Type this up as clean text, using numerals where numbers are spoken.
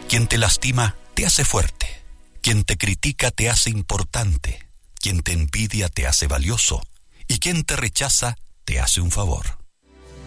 Quien te lastima te hace fuerte. Quien te critica te hace importante. Quien te envidia te hace valioso. Y quien te rechaza te hace un favor.